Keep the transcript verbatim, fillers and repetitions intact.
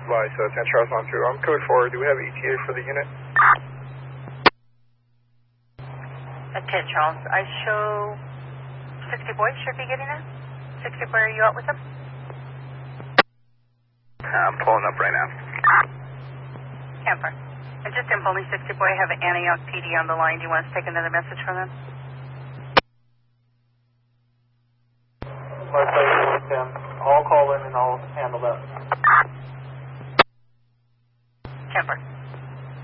Lies, uh, ten Charles on two. I'm code four. Do we have E T A for the unit? At ten Charles, I show sixty boys should be getting there. sixty boy, are you out with them? I'm pulling up right now. Camper. And just in only sixty boy, I have an Antioch P D on the line. Do you want us to take another message from them? My pleasure with them. I'll call in and I'll handle that.